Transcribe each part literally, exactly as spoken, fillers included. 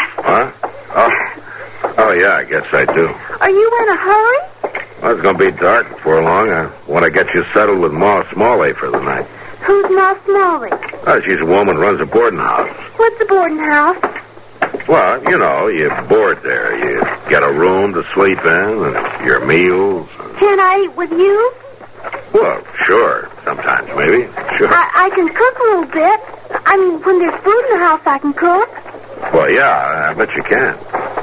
Huh? Oh, oh yeah, I guess I do. Are you in a hurry? Well, it's going to be dark before long. I want to get you settled with Ma Smalley for the night. Who's Ma Smalley? Oh, she's a woman who runs a boarding house. What's a boarding house? Well, you know, you board there. You get a room to sleep in and your meals. Can I eat with you? Well, sure. Sometimes, maybe. Sure. I, I can cook a little bit. I mean, when there's food in the house, I can cook. Well, yeah, I bet you can.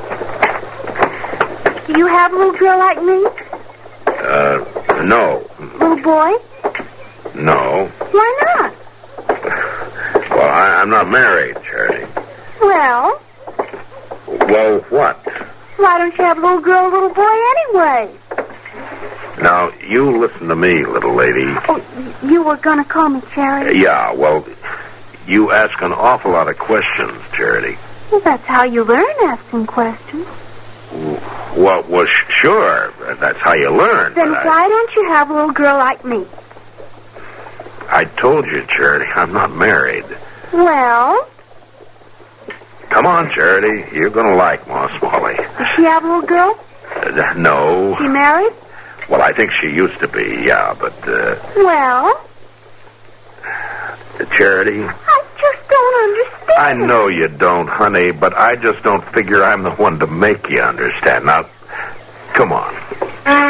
Do you have a little girl like me? Uh, no. Little boy? No. Why not? Well, I, I'm not married, Charity. Well? Well, what? Why don't you have a little girl, little boy anyway? Now, you listen to me, little lady. Oh, you were going to call me Charity? Yeah, well, you ask an awful lot of questions, Charity. Well, that's how you learn asking questions. Well, well, sh- sure. That's how you learn. Then but why I, don't you have a little girl like me? I told you, Charity, I'm not married. Well? Come on, Charity. You're going to like Ma Smalley. Does she have a little girl? Uh, no. She married? Well, I think she used to be, yeah, but, uh... Well? Charity? I just don't understand. I know you don't, honey, but I just don't figure I'm the one to make you understand. Now, come on.